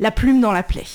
La plume dans la plaie.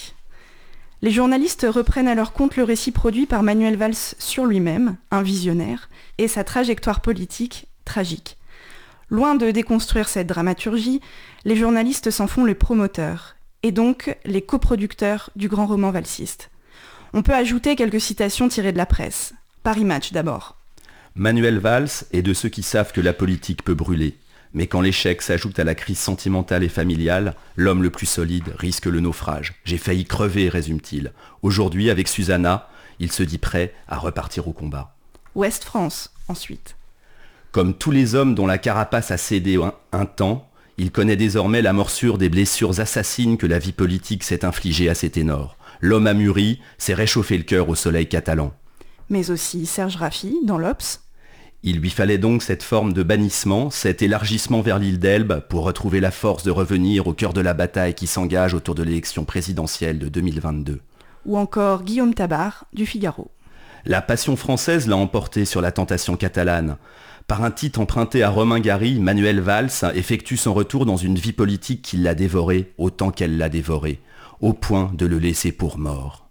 Les journalistes reprennent à leur compte le récit produit par Manuel Valls sur lui-même, un visionnaire, et sa trajectoire politique, tragique. Loin de déconstruire cette dramaturgie, les journalistes s'en font les promoteurs, et donc les coproducteurs du grand roman valsiste. On peut ajouter quelques citations tirées de la presse. Paris Match d'abord. Manuel Valls est de ceux qui savent que la politique peut brûler. Mais quand l'échec s'ajoute à la crise sentimentale et familiale, l'homme le plus solide risque le naufrage. J'ai failli crever, résume-t-il. Aujourd'hui, avec Susanna, il se dit prêt à repartir au combat. Ouest France, ensuite. Comme tous les hommes dont la carapace a cédé un temps, il connaît désormais la morsure des blessures assassines que la vie politique s'est infligée à ses ténors. L'homme a mûri, s'est réchauffé le cœur au soleil catalan. Mais aussi Serge Raffi, dans l'Obs. Il lui fallait donc cette forme de bannissement, cet élargissement vers l'île d'Elbe pour retrouver la force de revenir au cœur de la bataille qui s'engage autour de l'élection présidentielle de 2022. Ou encore Guillaume Tabar, du Figaro. La passion française l'a emporté sur la tentation catalane. Par un titre emprunté à Romain Gary, Manuel Valls effectue son retour dans une vie politique qui l'a dévoré autant qu'elle l'a dévoré, au point de le laisser pour mort.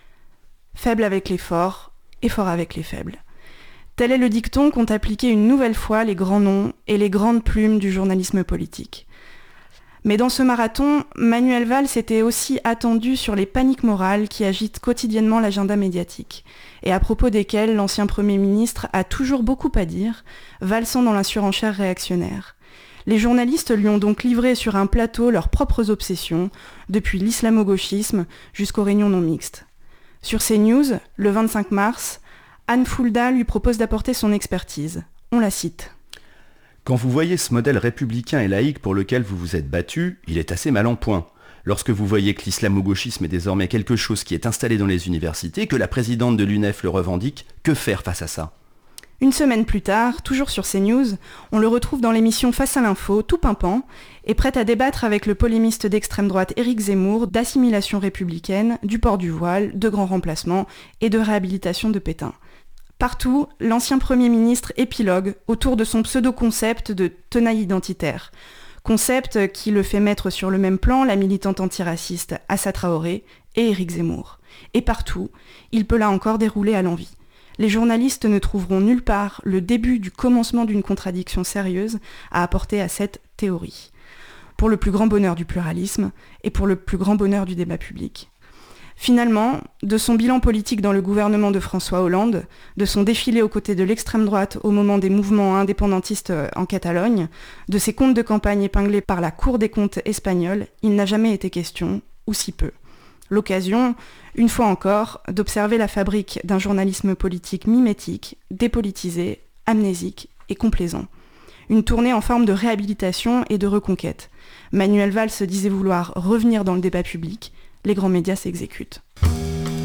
Faible avec les forts et fort avec les faibles. Tel est le dicton qu'ont appliqué une nouvelle fois les grands noms et les grandes plumes du journalisme politique. Mais dans ce marathon, Manuel Valls était aussi attendu sur les paniques morales qui agitent quotidiennement l'agenda médiatique, et à propos desquelles l'ancien Premier ministre a toujours beaucoup à dire, valsant dans la surenchère réactionnaire. Les journalistes lui ont donc livré sur un plateau leurs propres obsessions, depuis l'islamo-gauchisme jusqu'aux réunions non mixtes. Sur CNews, le 25 mars, Anne Fulda lui propose d'apporter son expertise. On la cite. Quand vous voyez ce modèle républicain et laïque pour lequel vous vous êtes battu, il est assez mal en point. Lorsque vous voyez que l'islamo-gauchisme est désormais quelque chose qui est installé dans les universités, que la présidente de l'UNEF le revendique, que faire face à ça ? Une semaine plus tard, toujours sur CNews, on le retrouve dans l'émission Face à l'info, tout pimpant, et prêt à débattre avec le polémiste d'extrême droite Éric Zemmour d'assimilation républicaine, du port du voile, de grands remplacements et de réhabilitation de Pétain. Partout, l'ancien Premier ministre épilogue autour de son pseudo-concept de tenaille identitaire. Concept qui le fait mettre sur le même plan la militante antiraciste Assa Traoré et Éric Zemmour. Et partout, il peut là encore dérouler à l'envi. Les journalistes ne trouveront nulle part le début du commencement d'une contradiction sérieuse à apporter à cette théorie. Pour le plus grand bonheur du pluralisme et pour le plus grand bonheur du débat public. Finalement, de son bilan politique dans le gouvernement de François Hollande, de son défilé aux côtés de l'extrême droite au moment des mouvements indépendantistes en Catalogne, de ses comptes de campagne épinglés par la Cour des comptes espagnole, il n'a jamais été question, ou si peu. L'occasion, une fois encore, d'observer la fabrique d'un journalisme politique mimétique, dépolitisé, amnésique et complaisant. Une tournée en forme de réhabilitation et de reconquête. Manuel Valls disait vouloir revenir dans le débat public. Les grands médias s'exécutent.